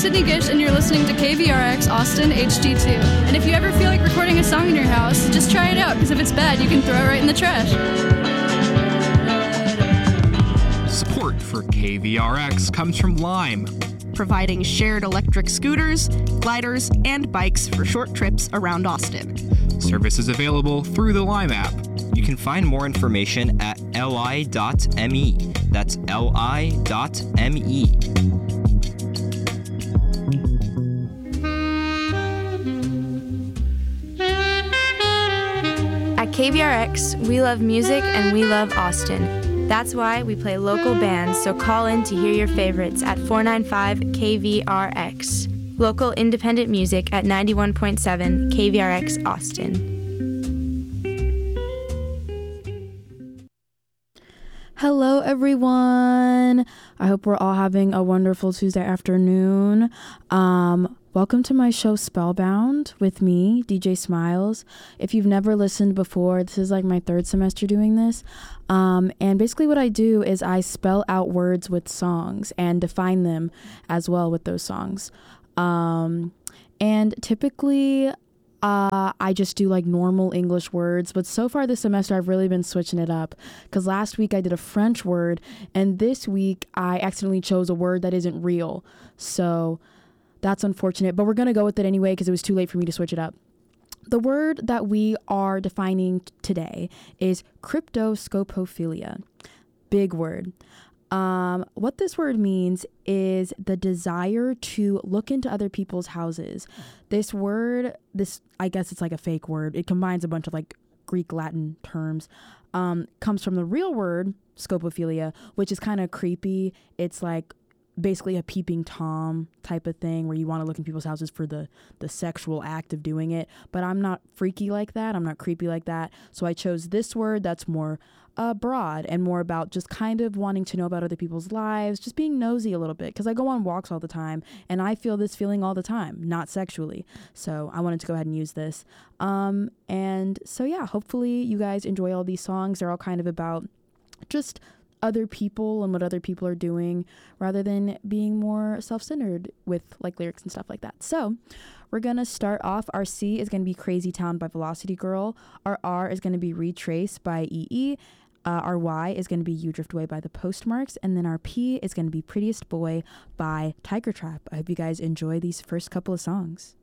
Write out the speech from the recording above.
Sydney Gish, and you're listening to KVRX Austin HD2. And if you ever feel like recording a song in your house, just try it out, because if it's bad, you can throw it right in the trash. Support for KVRX comes from Lime, providing shared electric scooters, gliders, and bikes for short trips around Austin. Service is available through the Lime app. You can find more information at li.me. That's li.me. At KVRX, we love music and we love Austin. That's why we play local bands, so call in to hear your favorites at 495 KVRX. Local independent music at 91.7 KVRX Austin. Hello, everyone. I hope we're all having a wonderful Tuesday afternoon. Welcome to my show Spellbound with me, DJ Smiles. If you've never listened before, this is like my third semester doing this. And basically what I do is I spell out words with songs and define them as well with those songs. And typically I just do like normal English words, but so far this semester I've really been switching it up, because last week I did a French word and this week I accidentally chose a word that isn't real. So that's unfortunate, but we're going to go with it anyway because it was too late for me to switch it up. The word that we are defining today is cryptoscopophilia. Big word. What this word means is the desire to look into other people's houses. This word, I guess it's like a fake word. It combines a bunch of like Greek Latin terms. Comes from the real word scopophilia, which is kind of creepy. It's like basically a peeping Tom type of thing where you want to look in people's houses for the sexual act of doing it. But I'm not freaky like that. I'm not creepy like that. So I chose this word that's more broad and more about just kind of wanting to know about other people's lives, just being nosy a little bit, because I go on walks all the time and I feel this feeling all the time, not sexually. So I wanted to go ahead and use this. And so yeah, hopefully you guys enjoy all these songs. They're all kind of about just other people and what other people are doing rather than being more self-centered with like lyrics and stuff like that. So we're going to start off. Our C is going to be Crazy Town by Velocity Girl. Our R is going to be Retrace by EE. Our Y is going to be You Drift Away by The Postmarks. And then our P is going to be Prettiest Boy by Tiger Trap. I hope you guys enjoy these first couple of songs.